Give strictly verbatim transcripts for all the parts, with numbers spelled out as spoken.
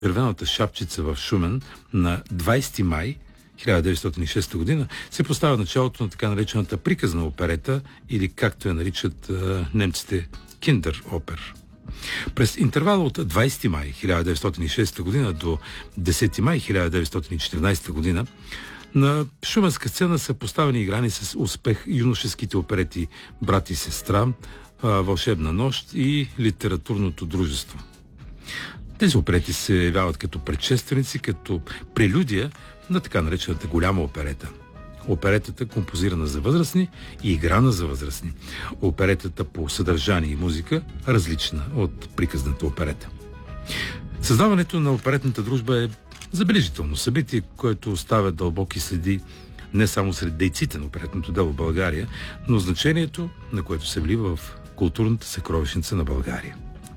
Червената шапчица в Шумен на двайсети май хиляда деветстотин и шеста година се поставя началото на така наречената приказна оперета, или както я наричат а, немците Киндер опер. През интервала от двайсети май хиляда деветстотин и шеста година до десети май хиляда деветстотин и четиринайсета година на шуменска сцена са поставени и играни с успех юношеските оперети "Брат и сестра", "Вълшебна нощ" и "Литературното дружество". Тези оперети се явяват като предшественици, като прелюдия на така наречената голяма оперета. Оперетата, композирана за възрастни и играна за възрастни. Оперетата по съдържание и музика, различна от приказната оперета. Създаването на оперетната дружба е забележително събитие, което оставя дълбоки следи не само сред дейците на оперетното дело в България, но значението, на което се влива в културната съкровищница на България.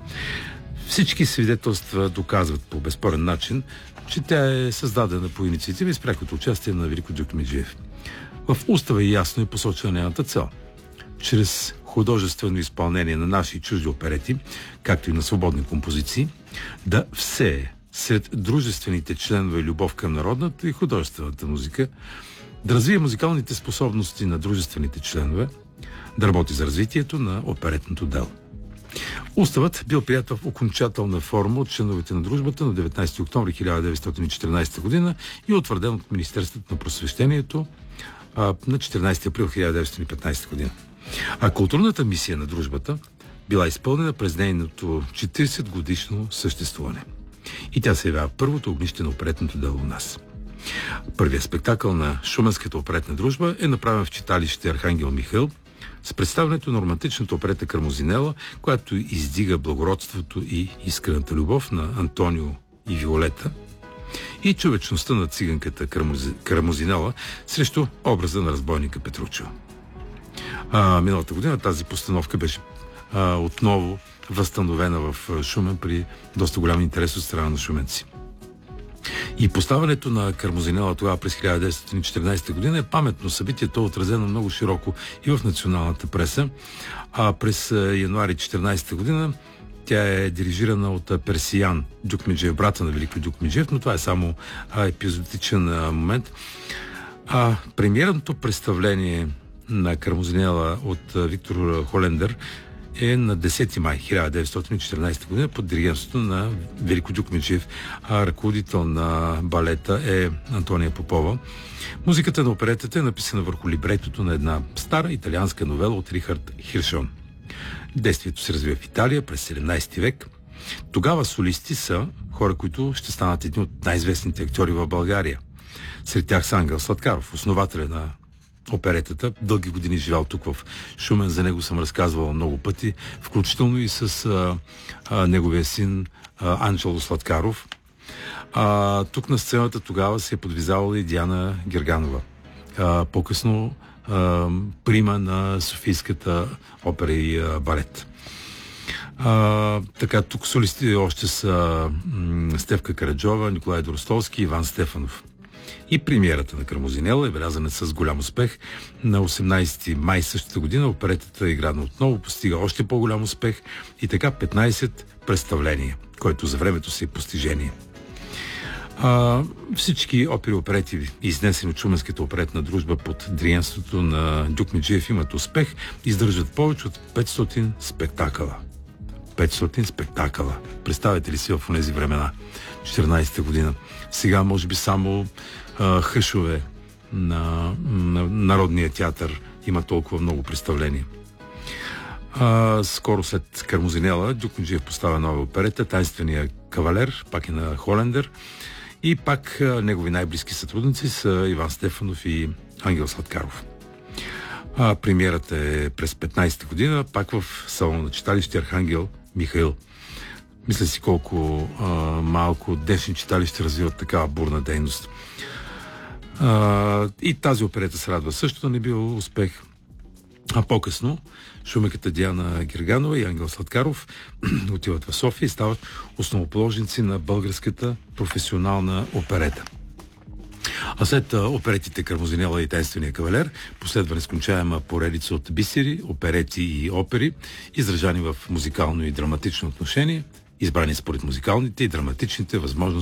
Всички свидетелства доказват по безспорен начин, че тя е създадена по инициатива и с прякото участие на Велико Дюкмеджиев. В устава е ясно и посочена нейната цел. Чрез художествено изпълнение на наши и чужди оперети, както и на свободни композиции, да всее сред дружествените членове любов към народната и художествената музика, да развие музикалните способности на дружествените членове, да работи за развитието на оперетното дело. Уставът бил прият в окончателна форма от членовете на дружбата на деветнайсети октомври хиляда деветстотин и четиринайсета година и утвърден от Министерството на просвещението а, на четиринайсети април хиляда деветстотин и петнайсета година. А културната мисия на дружбата била изпълнена през нейното четирийсет годишно съществуване. И тя се явява първото огнище на оперетното дело у нас. Първият спектакъл на Шуменската оперетна дружба е направен в читалище Архангел Михаил с представянето на романтичната оперета "Кармозинела", която издига благородството и искрената любов на Антонио и Виолета и човечността на циганката Кармози... Кармозинела срещу образа на разбойника Петручо. А, миналата година тази постановка беше а, отново възстановена в Шумен при доста голям интерес от страна на шуменци. И поставянето на Кармозинела тогава през хиляда деветстотин и четиринайсета година е паметно събитие. То е отразено много широко и в националната преса. А през януари четиринайсета година тя е дирижирана от Персиян Дюкмеджиев, брата на Велико Дюкмеджиев, но това е само а, епизодичен а, момент. А премиерното представление на Кармозинела от а, Виктор Холендер е на десети май хиляда деветстотин и четиринайсета година под диригентството на Велико Дюкмеджиев, а ръководител на балета е Антония Попова. Музиката на оперетата е написана върху либретото на една стара италианска новела от Рихард Хиршон. Действието се развива в Италия през седемнайсети век. Тогава солисти са хора, които ще станат едни от най-известните актьори в България. Сред тях са Ангел Сладкаров, основателя на оперетата. Дълги години живял тук в Шумен, за него съм разказвал много пъти, включително и с а, а, неговия син а, Анджело Сладкаров. А, тук на сцената тогава се е подвизавала и Диана Герганова. А, по-късно а, прима на Софийската опера и а, балет. А, така, тук солисти още са м- Стефка Караджова, Николай Доростолски, Иван Стефанов. И премиерата на Кармозинела е белязана с голям успех. На осемнайсети май същата година оперетата е играна отново, постига още по-голям успех и така петнайсет представления, което за времето си е постижение. А, всички опери оперети, изнесени от Шуменската оперетна дружба под диригентството на Дюкмеджиев, имат успех, издържат повече от петстотин спектакъла. петстотин спектакъла. Представете ли си в тези времена, четиринайсета година? Сега може би само а, хъшове на, на Народния театър има толкова много представления. А, скоро след Кармозинела Дюкмеджиев поставя нова оперета "Тайнствения кавалер", пак е на Холендер, и пак а, негови най-близки сътрудници са Иван Стефанов и Ангел Сладкаров. А, премиерата е през петнайсета година, пак в салона на читалище Архангел Михаил. Мисля си колко а, малко днешни читалища развиват такава бурна дейност. А, и тази оперета се радва също да не бил успех. А по-късно шуменката Диана Герганова и Ангел Сладкаров отиват в София и стават основоположници на българската професионална оперета. А след оперетите "Кармозинела" и "Тайнствения кавалер" последва нескончаема поредица от бисери, оперети и опери, изражани в музикално и драматично отношение, избрани според музикалните и драматичните възможности